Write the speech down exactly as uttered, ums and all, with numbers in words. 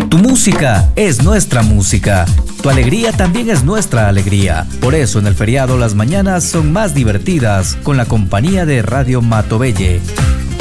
Tu música es nuestra música. Tu alegría también es nuestra alegría. Por eso en el feriado las mañanas son más divertidas con la compañía de Radio Matovelle.